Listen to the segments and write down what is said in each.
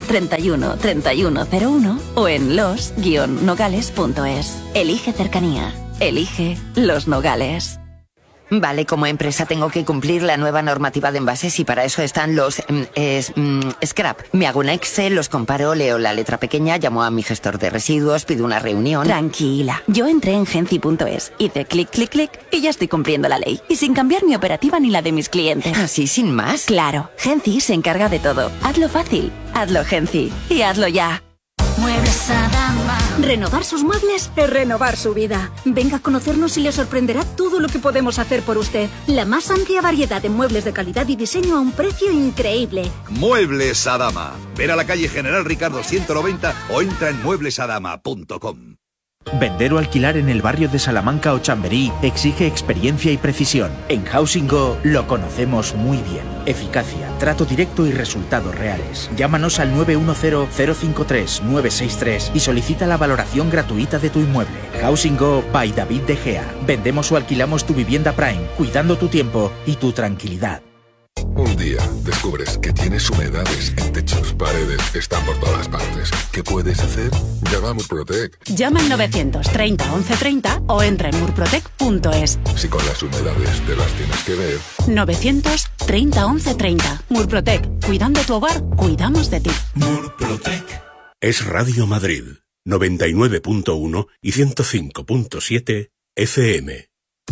31 3101 o en los-nogales.es. Elige cercanía. Elige Los Nogales. Vale, como empresa tengo que cumplir la nueva normativa de envases y para eso están los scrap. Me hago un Excel, los comparo, leo la letra pequeña, llamo a mi gestor de residuos, pido una reunión. Tranquila, yo entré en Genci.es, hice clic, clic, clic y ya estoy cumpliendo la ley. Y sin cambiar mi operativa ni la de mis clientes. ¿Así, sin más? Claro, Genci se encarga de todo. Hazlo fácil, hazlo Genci y hazlo ya. Muebles Adama. Renovar sus muebles es renovar su vida. Venga a conocernos y le sorprenderá todo lo que podemos hacer por usted. La más amplia variedad de muebles de calidad y diseño a un precio increíble. Muebles Adama. Ver a la calle General Ricardo 190 o entra en mueblesadama.com. Vender o alquilar en el barrio de Salamanca o Chamberí exige experiencia y precisión. En Housing Go lo conocemos muy bien. Eficacia, trato directo y resultados reales. Llámanos al 910-053-963 y solicita la valoración gratuita de tu inmueble. Housing Go by David De Gea. Vendemos o alquilamos tu vivienda Prime, cuidando tu tiempo y tu tranquilidad. Un día descubres que tienes humedades en techos, paredes, están por todas partes. ¿Qué puedes hacer? Llama a Murprotec. Llama al 930 1130 o entra en murprotec.es. Si con las humedades te las tienes que ver. 930 1130. Murprotec. Cuidando tu hogar, cuidamos de ti. Murprotec. Es Radio Madrid, 99.1 y 105.7 FM.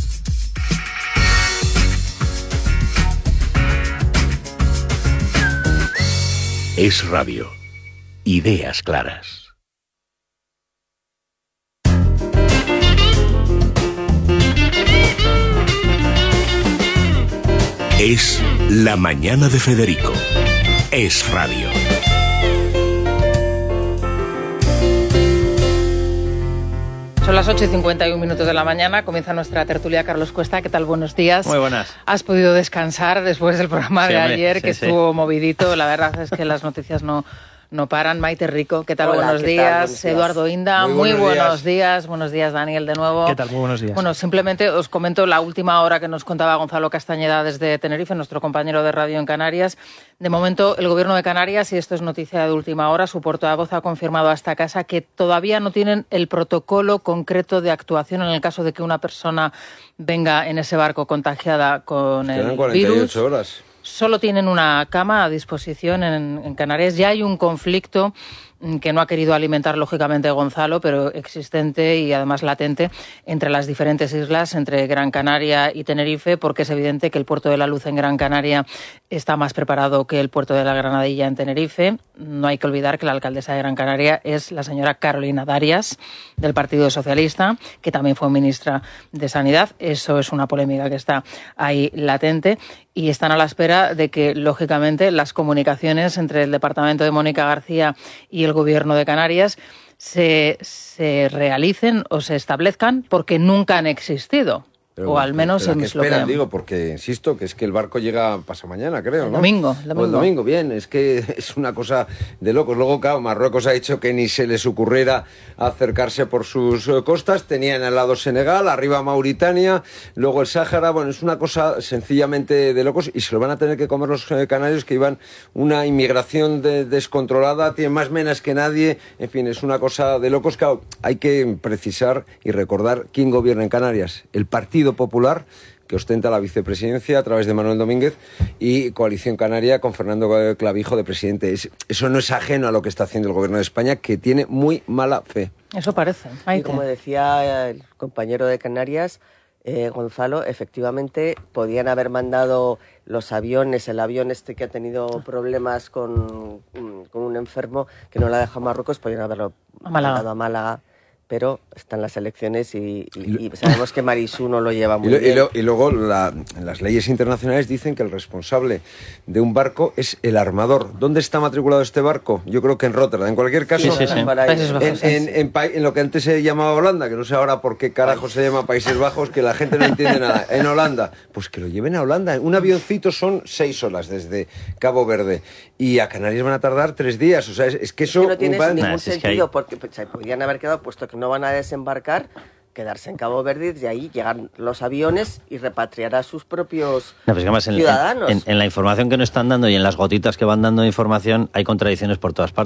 Es radio. Ideas claras. Es la mañana de Federico. Es radio. Son las 8:51 de la mañana, comienza nuestra tertulia. Carlos Cuesta, ¿qué tal? Buenos días. Muy buenas. ¿Has podido descansar después del programa de ayer, que estuvo movidito? La verdad es que las noticias no paran. Maite Rico, ¿qué tal? Hola, buenos ¿qué días. tal? Buenos días. Eduardo Inda, muy buenos días. Buenos días, Daniel, de nuevo. ¿Qué tal? Muy buenos días. Bueno, simplemente os comento la última hora que nos contaba Gonzalo Castañeda desde Tenerife, nuestro compañero de radio en Canarias. De momento, el Gobierno de Canarias, y esto es noticia de última hora, su portavoz ha confirmado a esta casa que todavía no tienen el protocolo concreto de actuación en el caso de que una persona venga en ese barco contagiada con el 48 virus. horas. Solo tienen una cama a disposición en Canarias. Ya hay un conflicto que no ha querido alimentar, lógicamente, Gonzalo, pero existente y además latente entre las diferentes islas, entre Gran Canaria y Tenerife, porque es evidente que el Puerto de la Luz en Gran Canaria está más preparado que el Puerto de la Granadilla en Tenerife. No hay que olvidar que la alcaldesa de Gran Canaria es la señora Carolina Darias, del Partido Socialista, que también fue ministra de Sanidad. Eso es una polémica que está ahí latente. Y están a la espera de que, lógicamente, las comunicaciones entre el departamento de Mónica García y el Gobierno de Canarias se realicen o se establezcan, porque nunca han existido. Pero, o al menos pero es lo que... esperan, digo, porque insisto que es que el barco llega pasamañana, creo, ¿no? El O el domingo, bien, es que es una cosa de locos. Luego, claro, Marruecos ha dicho que ni se les ocurriera acercarse por sus costas. Tenían al lado Senegal, arriba Mauritania, luego el Sáhara. Bueno, es una cosa sencillamente de locos y se lo van a tener que comer los canarios, que iban una inmigración descontrolada, tienen más menas que nadie. En fin, es una cosa de locos. Claro, hay que precisar y recordar quién gobierna en Canarias. El Partido Popular, que ostenta la vicepresidencia a través de Manuel Domínguez, y Coalición Canaria con Fernando Clavijo de presidente. Eso no es ajeno a lo que está haciendo el Gobierno de España, que tiene muy mala fe. Eso parece. Y como decía el compañero de Canarias, Gonzalo, efectivamente podían haber mandado los aviones, el avión este que ha tenido problemas con un enfermo que no la deja Marruecos, podían haberlo mandado a Málaga. Pero están las elecciones y sabemos que Marisú no lo lleva muy bien. Y luego las leyes internacionales dicen que el responsable de un barco es el armador. ¿Dónde está matriculado este barco? Yo creo que en Rotterdam. En cualquier caso, en lo que antes se llamaba Holanda, que no sé ahora por qué carajo se llama Países Bajos, que la gente no entiende nada. En Holanda, pues que lo lleven a Holanda. Un avioncito son 6 horas desde Cabo Verde. Y a Canarias van a tardar 3 días. O sea, es que eso... Es que no tiene ningún sentido, porque se podrían haber quedado, puesto que no van a desembarcar, quedarse en Cabo Verde, y de ahí llegan los aviones y repatriar a sus propios ciudadanos. En la información que nos están dando y en las gotitas que van dando de información hay contradicciones por todas partes.